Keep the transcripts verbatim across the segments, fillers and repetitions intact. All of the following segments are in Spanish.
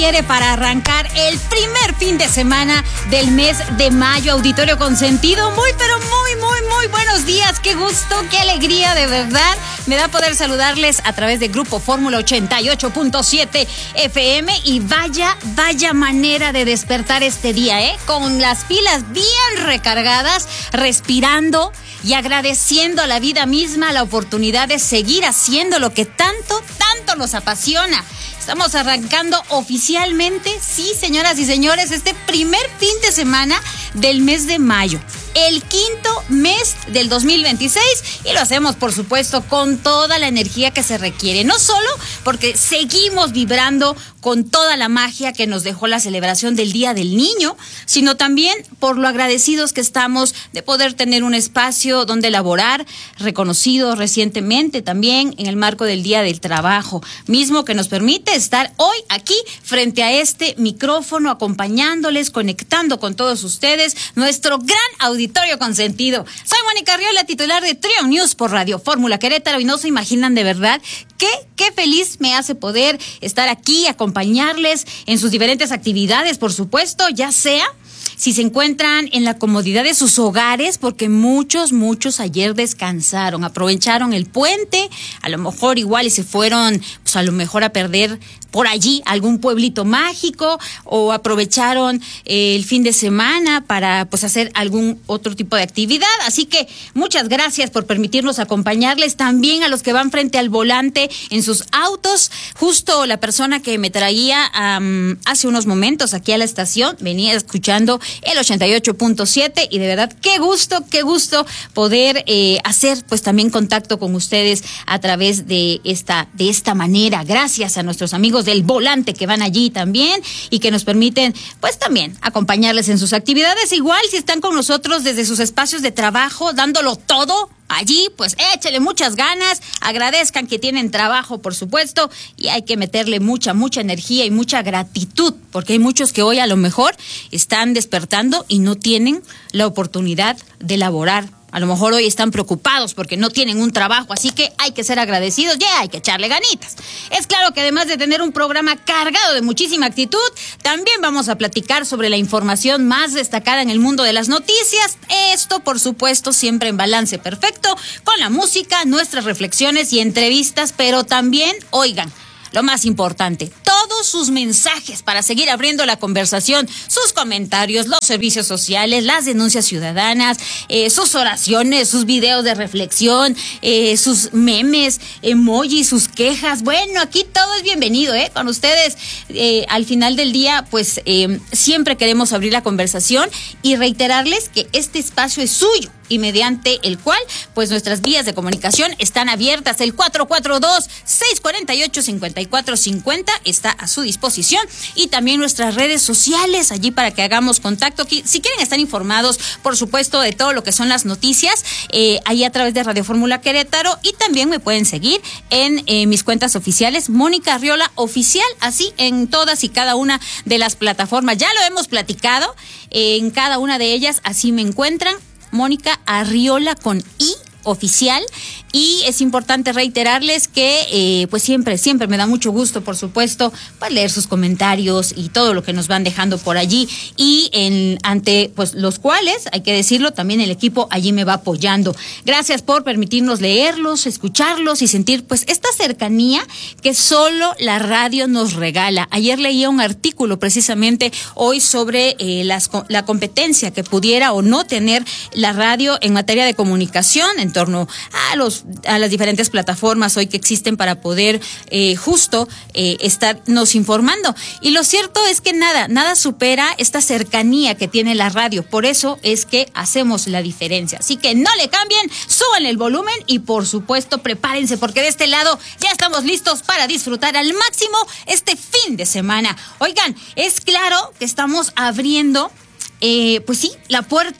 quiere para arrancar el primer fin de semana del mes de mayo. Auditorio consentido, muy pero muy muy muy buenos días, qué gusto, qué alegría, de verdad me da poder saludarles a través de Grupo Fórmula ochenta y ocho punto siete F M. Y vaya, vaya manera de despertar este día, ¿eh? Con las pilas bien recargadas, respirando y agradeciendo a la vida misma la oportunidad de seguir haciendo lo que tanto, tanto nos apasiona. Estamos arrancando oficialmente, sí, señoras y señores, este primer fin de semana del mes de mayo, el quinto mes del dos mil veintiséis, y lo hacemos, por supuesto, con toda la energía que se requiere, no solo porque seguimos vibrando con toda la magia que nos dejó la celebración del Día del Niño, sino también por lo agradecidos que estamos de poder tener un espacio donde elaborar, reconocido recientemente también en el marco del Día del Trabajo, mismo que nos permite estar hoy aquí frente a este micrófono, acompañándoles, conectando con todos ustedes, nuestro gran auditorio consentido. Soy Mónica Arriola, titular de Trio News por Radio Fórmula Querétaro, y no se imaginan de verdad qué, qué feliz me hace poder estar aquí, acompañarles en sus diferentes actividades, por supuesto, ya sea si se encuentran en la comodidad de sus hogares, porque muchos, muchos ayer descansaron, aprovecharon el puente, a lo mejor igual y se fueron, pues a lo mejor a perder por allí algún pueblito mágico, o aprovecharon eh, el fin de semana para pues hacer algún otro tipo de actividad. Así que muchas gracias por permitirnos acompañarles, también a los que van frente al volante en sus autos. Justo la persona que me traía um, hace unos momentos aquí a la estación venía escuchando el ochenta y ocho punto siete, y de verdad qué gusto, qué gusto poder eh, hacer pues también contacto con ustedes a través de esta, de esta manera. Gracias a nuestros amigos del volante que van allí también y que nos permiten pues también acompañarles en sus actividades. Igual si están con nosotros desde sus espacios de trabajo dándolo todo allí, pues échale muchas ganas, agradezcan que tienen trabajo, por supuesto, y hay que meterle mucha, mucha energía y mucha gratitud, porque hay muchos que hoy a lo mejor están despertando y no tienen la oportunidad de laborar. A lo mejor hoy están preocupados porque no tienen un trabajo, así que hay que ser agradecidos, ya yeah, hay que echarle ganitas. Es claro que además de tener un programa cargado de muchísima actitud, también vamos a platicar sobre la información más destacada en el mundo de las noticias. Esto, por supuesto, siempre en balance perfecto, con la música, nuestras reflexiones y entrevistas, pero también, oigan, lo más importante, todos sus mensajes para seguir abriendo la conversación, sus comentarios, los servicios sociales, las denuncias ciudadanas, eh, sus oraciones, sus videos de reflexión, eh, sus memes, emojis, sus quejas. Bueno, aquí todo es bienvenido, ¿eh? Con ustedes, eh, al final del día, pues eh, siempre queremos abrir la conversación y reiterarles que este espacio es suyo, y mediante el cual, pues nuestras vías de comunicación están abiertas. El cuatro cuatro dos, seis cuatro ocho, cinco cuatro cinco cero está a su disposición, y también nuestras redes sociales allí para que hagamos contacto. Si quieren estar informados, por supuesto, de todo lo que son las noticias, eh, ahí a través de Radio Fórmula Querétaro, y también me pueden seguir en eh, mis cuentas oficiales, Mónica Arriola Oficial, así en todas y cada una de las plataformas. Ya lo hemos platicado, eh, en cada una de ellas así me encuentran, Mónica Arriola con I oficial. Y es importante reiterarles que eh, pues siempre, siempre me da mucho gusto, por supuesto, pues leer sus comentarios y todo lo que nos van dejando por allí, y en, ante pues los cuales, hay que decirlo, también el equipo allí me va apoyando. Gracias por permitirnos leerlos, escucharlos y sentir pues esta cercanía que solo la radio nos regala. Ayer leía un artículo precisamente hoy sobre eh, las, la competencia que pudiera o no tener la radio en materia de comunicación en torno a los a las diferentes plataformas hoy que existen para poder eh, justo eh, estarnos informando. Y lo cierto es que nada, nada supera esta cercanía que tiene la radio. Por eso es que hacemos la diferencia. Así que no le cambien, suban el volumen y por supuesto prepárense, porque de este lado ya estamos listos para disfrutar al máximo este fin de semana. Oigan, es claro que estamos abriendo, eh, pues sí, la puerta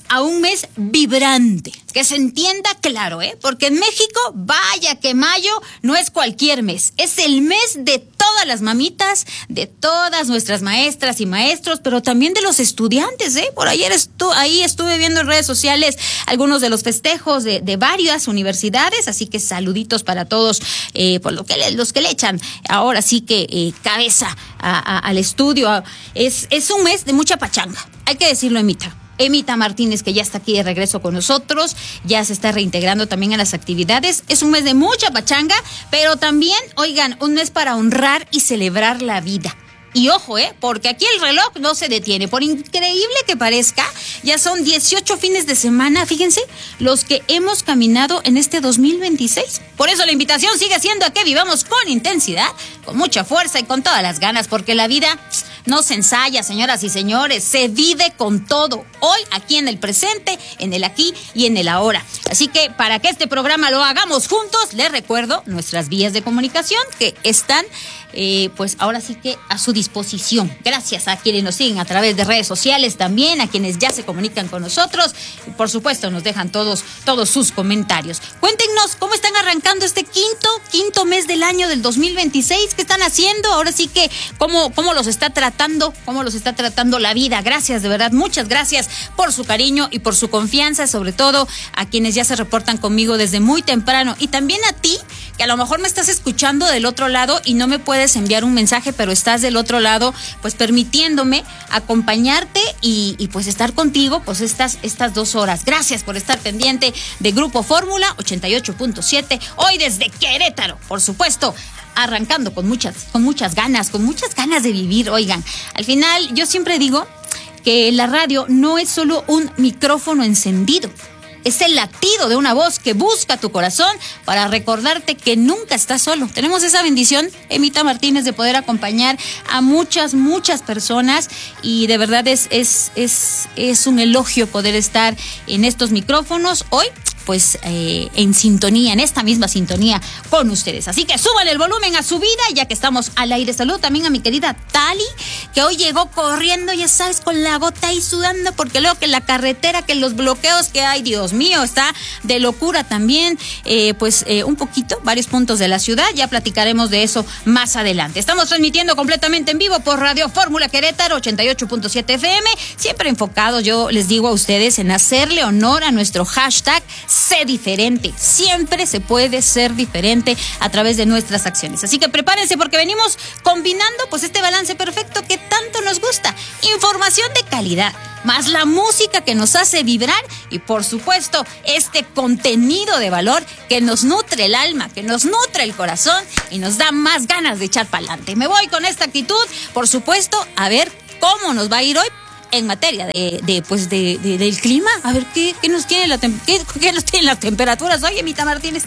a un mes vibrante. Que se entienda claro, ¿eh? Porque en México, vaya que mayo no es cualquier mes. Es el mes de todas las mamitas, de todas nuestras maestras y maestros, pero también de los estudiantes, ¿eh? Por ayer estu- ahí estuve viendo en redes sociales algunos de los festejos de, de varias universidades, así que saluditos para todos, eh, por lo que le, los que le echan ahora sí que eh, cabeza a, a, al estudio. Es, es un mes de mucha pachanga, hay que decirlo, Emita. Emita Martínez, que ya está aquí de regreso con nosotros, ya se está reintegrando también a las actividades. Es un mes de mucha pachanga, pero también, oigan, un mes para honrar y celebrar la vida. Y ojo, ¿eh? Porque aquí el reloj no se detiene. Por increíble que parezca, ya son dieciocho fines de semana, fíjense, los que hemos caminado en este dos mil veintiséis. Por eso la invitación sigue siendo a que vivamos con intensidad, con mucha fuerza y con todas las ganas, porque la vida no se ensaya, señoras y señores, se vive con todo. Hoy, aquí en el presente, en el aquí y en el ahora. Así que para que este programa lo hagamos juntos, les recuerdo nuestras vías de comunicación que están, eh, pues ahora sí que a su disposición. Gracias a quienes nos siguen a través de redes sociales también, a quienes ya se comunican con nosotros y por supuesto nos dejan todos, todos sus comentarios. Cuéntenos cómo están arrancando este quinto, quinto mes del año del dos mil veintiséis, qué están haciendo, ahora sí que cómo, cómo los está tratando, cómo los está tratando la vida. Gracias, de verdad, muchas gracias por su cariño y por su confianza, sobre todo a quienes ya se reportan conmigo desde muy temprano y también a ti, que a lo mejor me estás escuchando del otro lado y no me puedes enviar un mensaje, pero estás del otro lado, pues permitiéndome acompañarte y, y pues estar contigo pues estas, estas dos horas. Gracias por estar pendiente de Grupo Fórmula ochenta y ocho punto siete, hoy desde Querétaro, por supuesto, arrancando con muchas, con muchas ganas, con muchas ganas de vivir. Oigan, al final yo siempre digo que la radio no es solo un micrófono encendido, es el latido de una voz que busca tu corazón para recordarte que nunca estás solo. Tenemos esa bendición, Emita Martínez, de poder acompañar a muchas, muchas personas y de verdad es, es, es, es un elogio poder estar en estos micrófonos hoy, pues eh, en sintonía, en esta misma sintonía con ustedes. Así que súbale el volumen a su vida, ya que estamos al aire. Saludo también a mi querida Tali, que hoy llegó corriendo, ya sabes, con la gota ahí sudando, porque luego que la carretera, que los bloqueos que hay, Dios mío, está de locura también, eh, pues eh, un poquito, varios puntos de la ciudad, ya platicaremos de eso más adelante. Estamos transmitiendo completamente en vivo por Radio Fórmula Querétaro ochenta y ocho punto siete F M, siempre enfocados, yo les digo a ustedes, en hacerle honor a nuestro hashtag Sé diferente. Siempre se puede ser diferente a través de nuestras acciones. Así que prepárense porque venimos combinando pues este balance perfecto que tanto nos gusta. Información de calidad, más la música que nos hace vibrar y por supuesto este contenido de valor que nos nutre el alma, que nos nutre el corazón y nos da más ganas de echar para adelante. Me voy con esta actitud, por supuesto, a ver cómo nos va a ir hoy en materia de, de pues de, de del clima. A ver qué, qué nos tiene la tem- qué, qué nos tienen las temperaturas. Oye, Emita Martínez.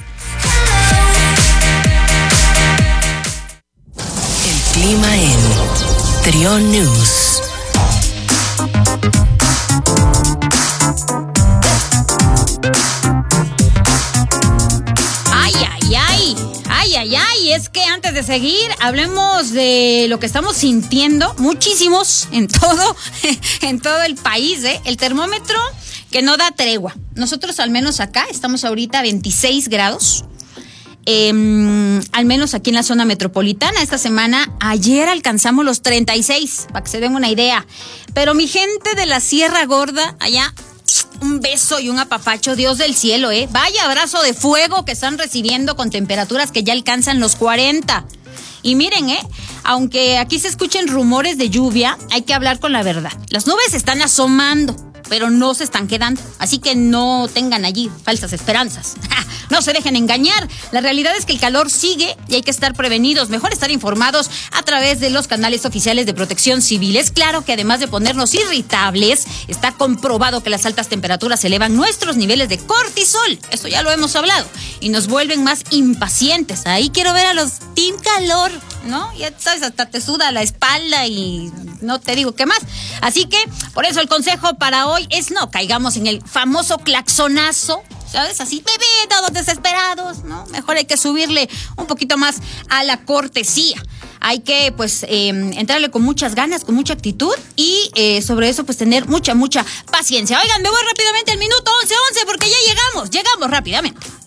El clima en Trión News. Ay, ay, ay. Ay, ay, ay, es que antes de seguir, hablemos de lo que estamos sintiendo, muchísimos en todo, en todo el país, ¿eh? El termómetro que no da tregua. Nosotros al menos acá estamos ahorita a veintiséis grados, eh, al menos aquí en la zona metropolitana. Esta semana, ayer alcanzamos los treinta y seis, para que se den una idea. Pero mi gente de la Sierra Gorda, allá, un beso y un apapacho, Dios del cielo, ¿eh? Vaya abrazo de fuego que están recibiendo con temperaturas que ya alcanzan los cuarenta. Y miren, ¿eh? Aunque aquí se escuchen rumores de lluvia, hay que hablar con la verdad. Las nubes están asomando, pero no se están quedando. Así que no tengan allí falsas esperanzas. No se dejen engañar. La realidad es que el calor sigue y hay que estar prevenidos. Mejor estar informados a través de los canales oficiales de Protección Civil. Es claro que además de ponernos irritables, está comprobado que las altas temperaturas elevan nuestros niveles de cortisol. Esto ya lo hemos hablado. Y nos vuelven más impacientes. Ahí quiero ver a los team calor, ¿no? Ya sabes, hasta te suda la espalda y no te digo qué más. Así que, por eso el consejo para hoy es no caigamos en el famoso claxonazo, ¿sabes? Así, bebé, todos desesperados, ¿no? Mejor hay que subirle un poquito más a la cortesía. hay que pues eh, entrarle con muchas ganas, con mucha actitud y eh, sobre eso pues tener mucha, mucha paciencia. Oigan, me voy rápidamente al minuto once once porque ya llegamos, llegamos rápidamente.